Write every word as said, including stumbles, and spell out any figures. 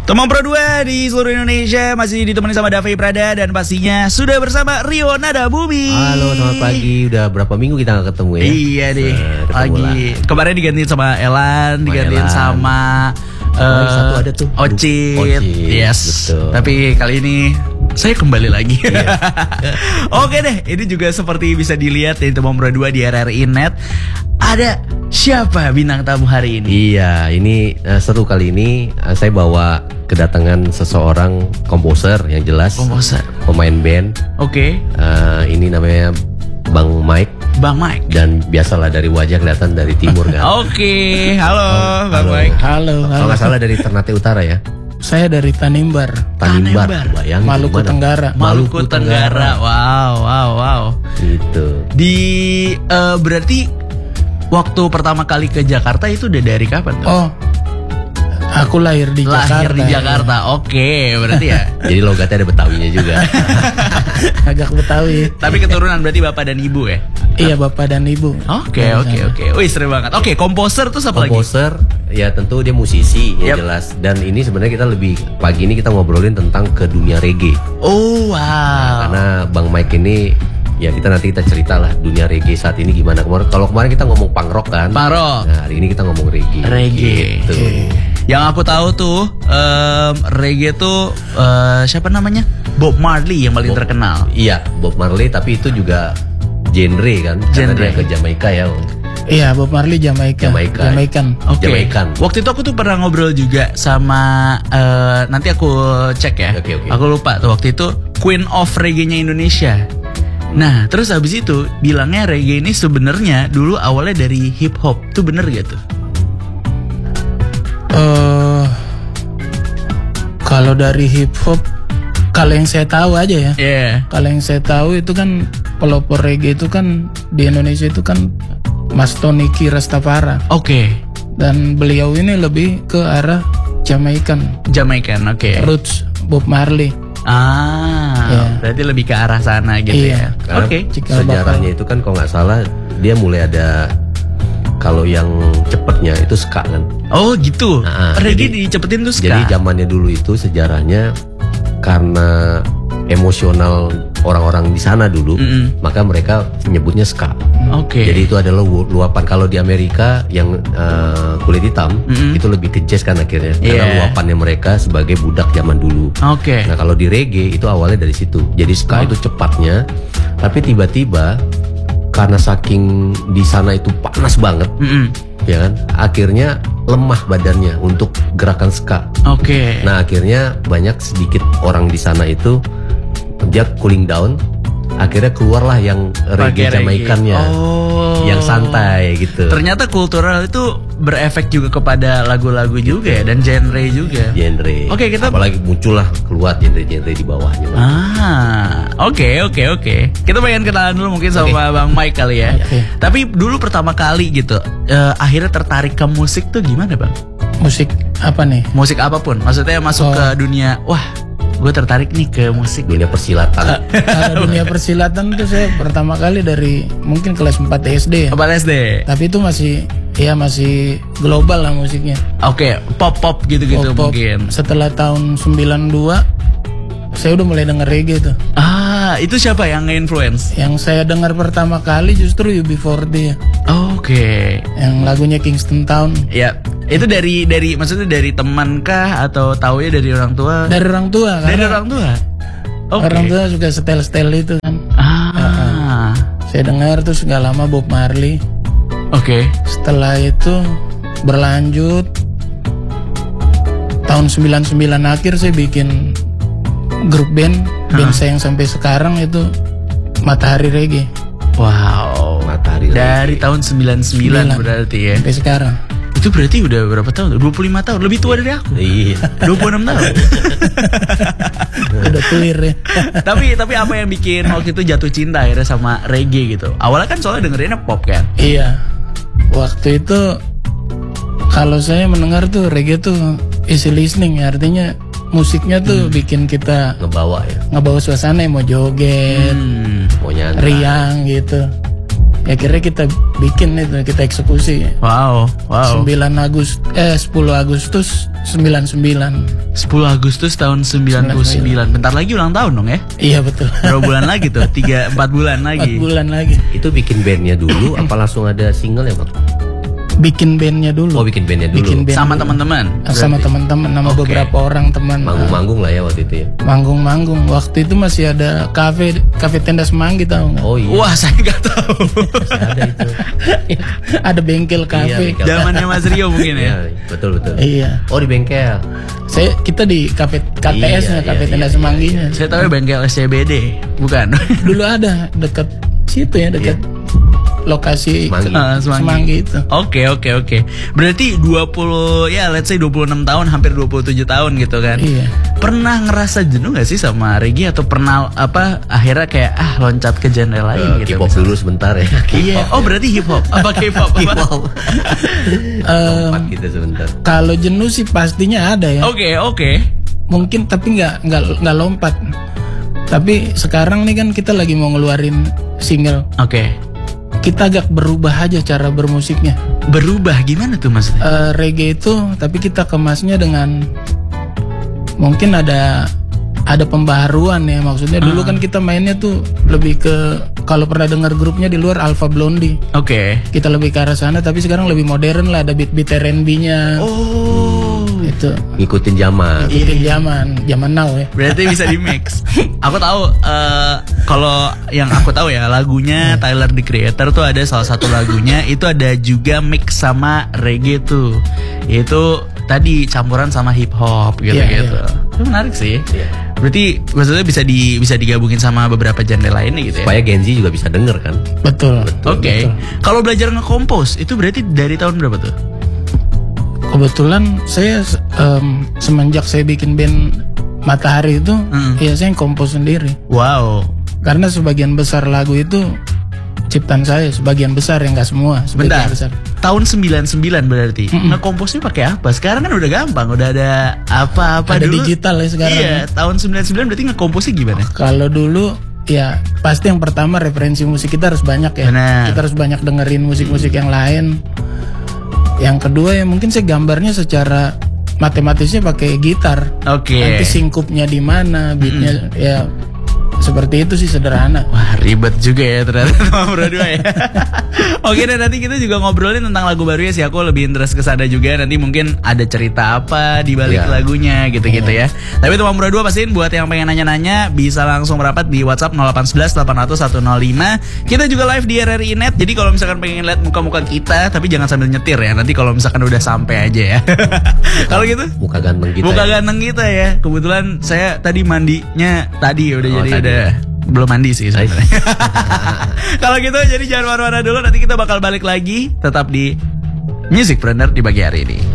Teman Pro dua di seluruh Indonesia masih ditemani sama Davi Prada dan pastinya sudah bersama Rio Nada Bumi. Halo, selamat pagi. Udah berapa minggu kita gak ketemu ya? Iya deh, nah, pagi. Kemarin digantiin sama Elan, digantiin Elan. sama uh, satu ada tuh Ocit. Ocit. Yes. Betul. Tapi kali ini saya kembali lagi. Iya. Oke deh, ini juga seperti bisa dilihat dari Teman Pro dua di R R I Net. Ada siapa bintang tamu hari ini? Iya, ini uh, seru kali ini uh, saya bawa kedatangan seseorang komposer yang jelas. Komposer, pemain band. Oke. Okay. Uh, ini namanya Bang Mike. Bang Mike. Dan biasalah dari wajah kelihatan dari timur kan. Oke, okay. halo oh, Bang halo. Mike. Halo, halo. Kalau nggak salah dari Ternate Utara ya. Saya dari Tanimbar. Tanimbar, Tanimbar. Bayangin Maluku gimana? Tenggara. Maluku Tenggara. Wow, wow, wow. Gitu. Di uh, berarti waktu pertama kali ke Jakarta itu udah dari kapan tuh? Oh, aku lahir di lahir Jakarta. Lahir di Jakarta, ya. Oke, okay, berarti ya. Jadi logatnya ada Betawinya juga. Agak Betawi. Tapi keturunan berarti bapak dan ibu ya? Iya, bapak dan ibu. Oke, oke, oke. Wih, seru banget. Oke, okay, komposer tuh apa lagi? Komposer, ya tentu dia musisi, Yep. yang jelas. Dan ini sebenarnya kita lebih, pagi ini kita ngobrolin tentang ke dunia reggae. Oh, wow. Nah, karena Bang Mike ini, ya kita nanti kita cerita lah dunia reggae saat ini gimana. Kemarin, kalau kemarin kita ngomong punk rock kan. Punk rock. Nah, hari ini kita ngomong reggae. Reggae. Gitu. Okay. Yang aku tahu tuh um, reggae tuh uh, siapa namanya? Bob Marley yang paling Bob, terkenal. Iya, Bob Marley, tapi itu juga genre kan. Genre. Karena dia ke Jamaika ya. Iya, Bob Marley Jamaika. Jamaica. Jamaikan. Oke. Okay. Waktu itu aku tuh pernah ngobrol juga sama uh, nanti aku cek ya. Okay, okay. Aku lupa tuh waktu itu Queen of Reggae-nya Indonesia. Nah, terus habis itu bilangnya reggae ini sebenarnya dulu awalnya dari hip hop. Tuh bener gak tuh? Uh, kalau dari hip hop, kalau yang saya tahu aja ya. Iya. Yeah. Kalau yang saya tahu itu kan pelopor reggae itu kan di Indonesia itu kan Mas Tony Ki Rastafara. Oke. Okay. Dan beliau ini lebih ke arah Jamaican. Jamaican, oke. Okay. Roots Bob Marley. Ah, yeah. Berarti lebih ke arah sana gitu iya. ya. Oke. Okay. Sejarahnya itu kan kalau nggak salah dia mulai ada, kalau yang cepetnya itu ska kan. Oh gitu. Nah, reggae jadi, dicepetin tuh ska. Jadi zamannya dulu itu sejarahnya karena emosional orang-orang di sana dulu, mm-hmm. maka mereka menyebutnya ska. Oke. Okay. Jadi itu adalah luapan. Kalau di Amerika yang uh, kulit hitam, mm-hmm. itu lebih ke jazz kan akhirnya, karena yeah. luapannya mereka sebagai budak zaman dulu. Oke. Okay. Nah kalau di reggae itu awalnya dari situ. Jadi ska oh. itu cepatnya, tapi tiba-tiba karena saking di sana itu panas banget, mm-hmm. ya kan, akhirnya lemah badannya untuk gerakan ska. Oke. Okay. Nah akhirnya banyak sedikit orang di sana itu dia cooling down, akhirnya keluarlah yang reggae Jamaikannya, oh. yang santai gitu. Ternyata kultural itu berefek juga kepada lagu-lagu juga ya, dan genre juga. Genre. Oke, okay, kita apalagi muncullah keluar genre-genre di bawahnya. Ah, oke okay, oke okay, oke. Okay. Kita pengen kenalan dulu mungkin sama okay. Bang Mike kali ya. Okay. Tapi dulu pertama kali gitu, uh, akhirnya tertarik ke musik tuh gimana Bang? Musik apa nih? Musik apapun. Maksudnya masuk oh. ke dunia, wah, gue tertarik nih ke musik. Dunia persilatan. Kalau dunia persilatan tuh saya pertama kali dari mungkin kelas empat S D ya. empat S D. Tapi itu masih, ya masih global lah musiknya. Oke, okay, pop-pop gitu-gitu pop, mungkin. Setelah tahun sembilan dua saya udah mulai denger reggae tuh. Ah, itu siapa yang nge-influence? Yang saya dengar pertama kali justru U B empat D ya. Oke. Okay. Yang lagunya Kingston Town. Ya, itu dari dari maksudnya dari teman kah atau taunya dari orang tua? Dari orang tua. Dari orang tua. Okay. Orang tua suka setel-setel itu kan. Ah. Uh, saya dengar terus nggak lama Bob Marley. Oke. Okay. Setelah itu berlanjut tahun sembilan puluh sembilan akhir saya bikin grup band, huh? band saya yang sampai sekarang itu Matahari Reggae. Wow, Matahari dari tahun sembilan puluh sembilan berarti ya. Sampai sekarang. Itu berarti udah berapa tahun? dua puluh lima tahun, lebih tua dari aku. Iya. dua puluh enam tahun. Udah tuir ya. Tapi tapi apa yang bikin waktu itu jatuh cinta akhirnya sama reggae gitu? Awalnya kan soalnya dengerinnya pop kan? Iya. Waktu itu kalau saya mendengar tuh reggae tuh easy listening ya, artinya musiknya tuh hmm. bikin kita ngebawa ya, ngebawa suasana, mau joget, hmm. mau nyantai, riang gitu. Ya akhirnya kita bikin itu, kita eksekusi. Wow, wow. sembilan Agustus eh sepuluh Agustus sembilan puluh sembilan. sepuluh Agustus tahun sembilan puluh sembilan. Bentar lagi ulang tahun dong ya? Iya betul. Berapa bulan lagi tuh? tiga empat bulan lagi. empat bulan lagi. Itu bikin bandnya dulu apa langsung ada single ya Bang? Bikin bandnya dulu. Oh bikin bandnya dulu. Bikin band Sama dulu. teman-teman. Sama teman-teman, nama Oke. beberapa orang teman. Manggung-manggung lah ya waktu itu ya. Manggung-manggung. Waktu itu masih ada kafe, kafe Tenda Semanggi tahu nggak? Oh iya. Wah, saya nggak tahu. Ada itu. Ada bengkel kafe. bengkel. Zamannya Mas Rio mungkin ya. Iya, betul betul. Iya. Oh di bengkel. Saya kita di kafe K T S-nya, Iya, kafe iya, Tenda iya, Semangginya. Saya tahu ya bengkel S C B D, bukan? Dulu ada dekat situ ya, dekat lokasi Semanggi. Ah, Semanggi. Semanggi itu. Oke oke oke. Berarti dua puluh ya let's say dua puluh enam tahun, hampir dua puluh tujuh tahun gitu kan. Iya. Pernah ngerasa jenuh gak sih sama reggae atau pernah apa akhirnya kayak ah loncat ke genre lain Eh, gitu? K-pop misalnya? dulu sebentar ya. Iya. Oh berarti hip hop. Apa K-pop? Apa? K-pop. Em, Lompat kita sebentar. Kalau jenuh sih pastinya ada ya. Oke oke. Mungkin tapi nggak nggak nggak lompat. Tapi sekarang nih kan kita lagi mau ngeluarin single. Oke. Kita agak berubah aja cara bermusiknya. Berubah gimana tuh Mas? Eh, reggae itu tapi kita kemasnya dengan mungkin ada ada pembaharuan ya, maksudnya dulu kan kita mainnya tuh lebih ke, kalau pernah dengar grupnya di luar Alpha Blondie, Oke. kita lebih ke arah sana, tapi sekarang lebih modern lah, ada beat-beat R and B-nya. Oh. Itu Ngikutin zaman. ikutin zaman zaman now ya. Berarti bisa di mix. Aku tahu eh, kalau yang aku tahu ya lagunya Tyler the Creator tuh ada salah satu lagunya itu ada juga mix sama reggae tuh. Itu tadi campuran sama hip hop gitu-gitu. Iya, Itu menarik sih. Iya. Berarti maksudnya bisa di bisa digabungin sama beberapa genre lainnya gitu ya. Supaya Gen Z juga bisa denger kan. Betul. Oke. Kalau belajar nge-compose itu berarti dari tahun berapa tuh? Kebetulan saya em, semenjak saya bikin band Matahari itu, Hmm. ya saya kompos sendiri. Wow. Karena sebagian besar lagu itu ciptaan saya, sebagian besar ya, nggak semua, sebagian Bentar. besar. Tahun sembilan puluh sembilan berarti. Nge-compose-nya pakai apa? Sekarang kan udah gampang, udah ada apa-apa Ada dulu. digital ya sekarang. Iya, tahun sembilan puluh sembilan berarti nge-compose-nya gimana? Kalau dulu ya pasti yang pertama referensi musik kita harus banyak ya. Benar. Kita harus banyak dengerin musik-musik yang lain. Yang kedua ya mungkin saya gambarnya secara matematisnya pakai gitar. Oke. Nanti singkupnya di mana, beatnya ya seperti itu sih, sederhana. Wah ribet juga ya ternyata sama berdua ya. Oke dan nanti kita juga ngobrolin tentang lagu barunya sih. Aku lebih interest ke sana juga. Nanti mungkin ada cerita apa di balik Iya. lagunya gitu-gitu ya. Tapi teman berdua pastiin buat yang pengen nanya-nanya bisa langsung merapat di WhatsApp nol delapan satu satu delapan nol nol satu nol lima. Kita juga live di R R I Net. Jadi kalau misalkan pengen lihat muka-muka kita, tapi jangan sambil nyetir ya. Nanti kalau misalkan udah sampai aja ya. Kalau gitu Muka ganteng kita. muka ya. ganteng kita ya. Kebetulan saya tadi mandinya tadi udah Oh, jadi tadi. udah belum mandi sih sebenarnya. Kalau gitu jadi jangan marah-marah dulu, nanti kita bakal balik lagi tetap di Musicpreneur di pagi hari ini.